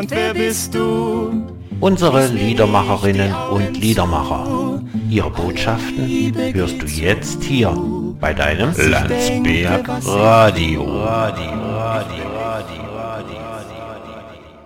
und wer bist du? Unsere Liedermacherinnen und Liedermacher. Ihre Botschaften hörst du jetzt hier bei deinem Landsberg Radio.